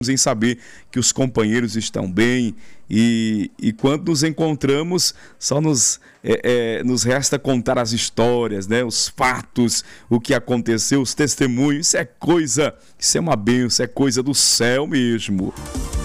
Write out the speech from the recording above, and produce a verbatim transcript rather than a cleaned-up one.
em saber que os companheiros estão bem e, e quando nos encontramos só nos, é, é, nos resta contar as histórias, né? Os fatos, o que aconteceu, os testemunhos. Isso é coisa, isso é uma bênção, é coisa do céu mesmo.